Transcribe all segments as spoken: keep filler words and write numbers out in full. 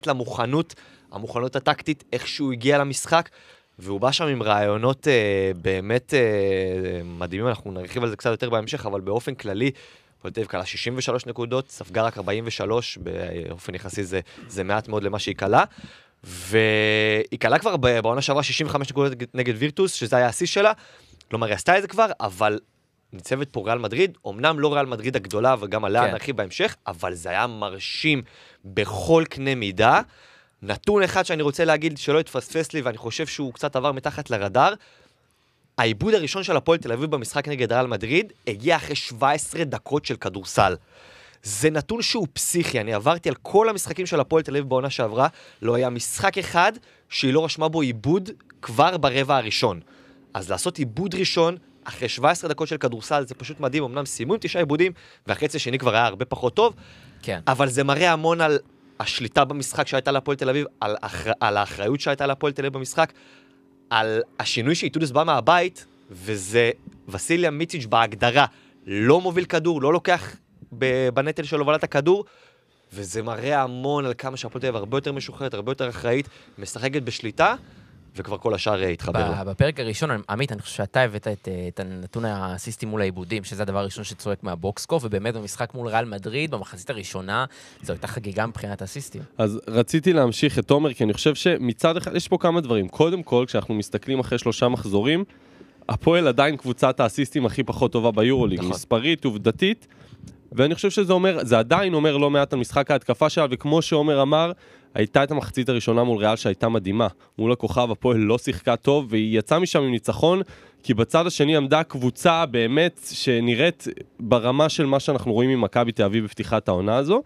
למוכנות, המוכנות הטקטית, איך שהוא הגיע למשחק, והוא בא שם עם רעיונות אה, באמת אה, מדהימים, אנחנו נרחיב על זה קצת יותר בהמשך, אבל באופן כללי, הפועל תל אביב קלה שישים ושלוש נקודות, ספגה רק ארבעים ושלוש, באופן יחסי זה, זה מעט מאוד למה שהיא קלה, והיא קלה כבר בעונה שעברה שישים וחמש נקודות נגד וירטוס, שזה היה השיא שלה, כלומר היא עשתה את זה כבר, אבל ניצבת פה ריאל מדריד, אמנם לא ריאל מדריד הגדולה, וגם עליה כן. נרחיב בהמשך, אבל זה היה מרשים בכל קנה מידה. נתון אחד שאני רוצה להגיד שלא יתפספס לי, ואני חושב שהוא קצת עבר מתחת לרדאר, העיבוד הראשון של הפועל תל אביב במשחק נגד ריאל מדריד, הגיע אחרי שבע עשרה דקות של כדורסל. זה נתון שהוא פסיכי, אני עברתי על כל המשחקים של הפועל תל אביב בעונה שעברה, לא היה משחק אחד שהיא לא רשמה בו עיבוד כבר ברבע הראשון. אז לעשות עיבוד ראשון, אחרי שבע עשרה דקות של כדורסל, זה פשוט מדהים, אמנם סיימו עם תשעה עיבודים, והחצי השני כבר היה הרבה פחות טוב, כן. אבל זה מראה המון על השליטה במשחק שהייתה להפועל תל אביב, על, אחר... על האחריות שהייתה להפועל תל אביב במשחק, על השינוי שאיתודס בא מהבית, וזה וסיליה מיציץ' בהגדרה, לא מוביל כדור, לא לוקח בנטל של הובלת הכדור, וזה מראה המון על כמה שהפועל תל אביב הרבה יותר משוחררת, הרבה יותר אחראית, משחקת בשליטה, וכבר כל השאר התחבר לה. בפרק הראשון, עמית, אני חושב שאתה הבאת את, את הנתון האסיסטי מול העיבודים, שזה הדבר הראשון שצועק מהבוקסקוף, ובאמת במשחק מול ריאל מדריד, במחצית הראשונה, זו הייתה חגיגה מבחינת האסיסטים. אז רציתי להמשיך את תומר, כי אני חושב שמצד אחד, יש פה כמה דברים. קודם כל, כשאנחנו מסתכלים אחרי שלושה מחזורים, הפועל עדיין קבוצת האסיסטים הכי פחות טובה ביורוליג, נכון. מספרית, עובדתית, ואני חושב שזה אומר, זה עדיין אומר לא מעט על משחק ההתקפה שלה, וכמו שעומר אמר, הייתה את המחצית הראשונה מול ריאל שהייתה מדהימה. מול הכוכב הפועל לא שיחקה טוב, והיא יצאה משם עם ניצחון, כי בצד השני עמדה קבוצה באמת שנראית ברמה של מה שאנחנו רואים עם מכבי תל אביב בפתיחת העונה הזו.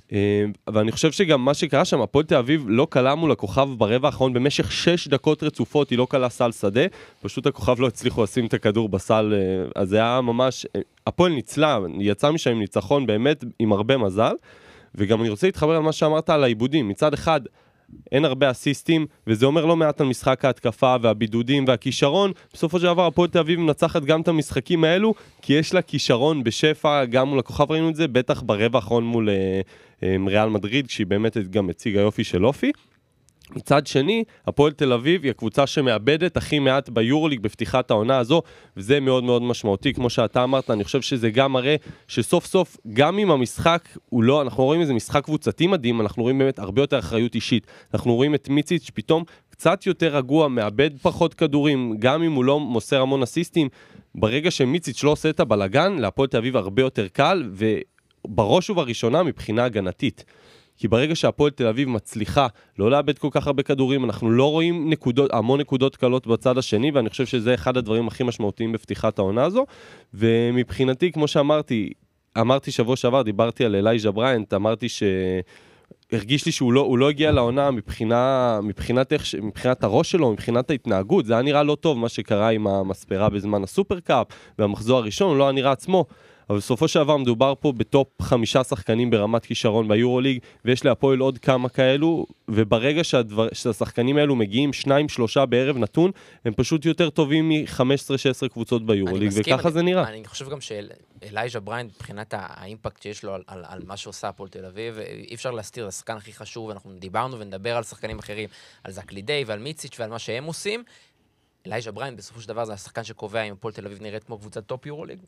ואני חושב שגם מה שקרה שם, הפועל תל אביב לא קלה מול הכוכב ברבע האחרון, במשך שש דקות רצופות היא לא קלה סל שדה, פשוט הכוכב לא הצליחו לשים את הכדור בסל, אז זה היה ממש, הפועל ניצלה, יצא משם עם ניצחון באמת עם הרבה מזל, וגם אני רוצה להתחבר על מה שאמרת על העיבודים. מצד אחד, אין הרבה אסיסטים, וזה אומר לא מעט על משחק ההתקפה והבידודים והכישרון. בסופו של דבר, הפועל תל אביב מנצחת גם את המשחקים האלו, כי יש לה כישרון בשפע, גם מול הכוכב ראינו את זה, בטח ברבע האחרון מול אה, אה, ריאל מדריד, כשהיא באמת גם הציגה יופי של אופי. מצד שני, הפועל תל אביב היא הקבוצה שמאבדת הכי מעט ביורוליג בפתיחת העונה הזו, וזה מאוד מאוד משמעותי, כמו שאתה אמרת, אני חושב שזה גם מראה שסוף סוף, גם אם המשחק הוא לא, אנחנו רואים איזה משחק קבוצתי מדהים, אנחנו רואים באמת הרבה יותר אחריות אישית, אנחנו רואים את מיציץ' פתאום קצת יותר רגוע, מאבד פחות כדורים, גם אם הוא לא מוסר המון אסיסטים, ברגע שמיציץ' לא עושה את הבלגן, להפועל תל אביב הרבה יותר קל, ובראש ובראשונה מבחינה הגנתית. כי ברגע שהפועל תל אביב מצליחה לא לאבד כל כך הרבה כדורים, אנחנו לא רואים נקודות, המון נקודות קלות בצד השני, ואני חושב שזה אחד הדברים הכי משמעותיים בפתיחת העונה הזו, ומבחינתי, כמו שאמרתי, אמרתי שבוע שעבר, דיברתי על אלייג'ה בריינט, אמרתי ש... הרגיש לי שהוא לא, הוא לא הגיע לעונה מבחינה, מבחינת, איך, מבחינת הראש שלו, מבחינת ההתנהגות, זה היה נראה לא טוב מה שקרה עם המספרה בזמן הסופרקאפ, והמחזור הראשון, הוא לא היה נראה עצמו, אבל בסופו של דבר מדובר פה בטופ חמישה שחקנים ברמת כישרון ביורוליג, ויש להפועל עוד כמה כאלו, וברגע שהדבר, שהשחקנים האלו מגיעים שניים, שלושה בערב נתון, הם פשוט יותר טובים מ-חמש עשרה שש עשרה קבוצות ביורוליג, וככה אני, זה נראה. אני חושב גם שאלייג'ה בריינט, מבחינת האימפקט שיש לו על, על, על מה שעושה הפועל תל אביב, אי אפשר להסתיר, זה השחקן הכי חשוב, אנחנו דיברנו ונדבר על שחקנים אחרים, על זקלידי ועל מיציץ' ועל מה שהם עושים, אלייג'ה בריינט, בסופו של דבר, זה השחקן שקובע אם הפועל תל אביב נראית כמו קבוצת טופ יורוליג?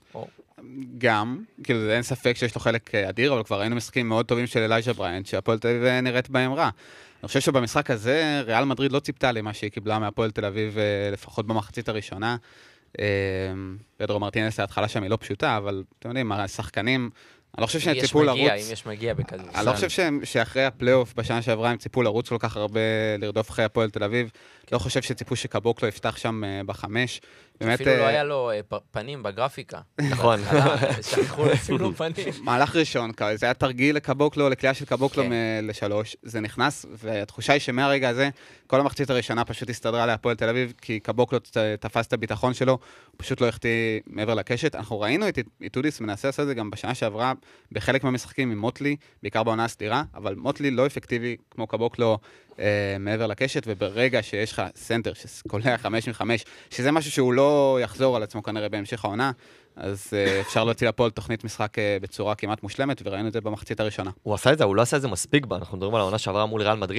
גם, כאילו, אין ספק שיש לו חלק אדיר, אבל כבר היינו משחקים מאוד טובים של אלייג'ה בריינט, שהפועל תל אביב נראית בהם רע. אני חושב שבמשחק הזה, ריאל מדריד לא ציפתה לי מה שהיא קיבלה מהפועל תל אביב, לפחות במחצית הראשונה. פדרו מרטינס, ההתחלה שם היא לא פשוטה, אבל אתם יודעים, השחקנים, אני לא חושב שהם ציפו לרוץ... אם יש מגיע בכדורסל. אני לא חושב שאחרי הפלייאוף בשנה שעברה הם ציפו לרוץ כל כך הרבה לרדוף אחרי הפועל תל אביב. לא חושב שציפו שקבוקלו יפתח שם בחמש. אפילו לא היה לו פנים בגרפיקה. נכון. שכחו לשים לו פנים. מהלך ראשון, זה היה תרגיל לקבוקלו, לקליעה של קבוקלו לשלוש. זה נכנס, והתחושה היא שמהרגע הזה, כל המחצית הראשונה פשוט הסתדרה להפועל תל אביב, כי קבוקלו תפס את הביטחון שלו, הוא פשוט לא החטיא מעבר לקשת. אנחנו ראינו את איתודיס מנסה לעשות את זה גם בשנה שעברה, בחלק מהמשחקים עם מוטלי, בעיקר בעונה הסדירה, אבל מוטלי לא אפקטיבי כמו קבוקלו אה, מעבר לקשת, וברגע שיש לך סנטר שקולע חמש מחמש, שזה משהו שהוא לא יחזור על עצמו כנראה בהמשך העונה, אז אה, אפשר להוציא לפועל תוכנית משחק אה, בצורה כמעט מושלמת, וראינו את זה במחצית הראשונה. הוא עשה את זה, הוא לא עשה את זה מספיק בה, אנחנו מדברים על העונה שעברה מול ריאל מדריד,